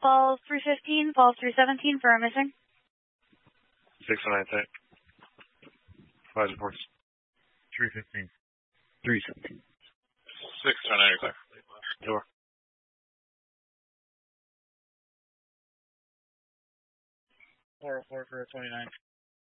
Falls 315, Falls 317 for a missing. 619 tech. Five reports. 315. 317. 629 clear. Door. Four for a 29.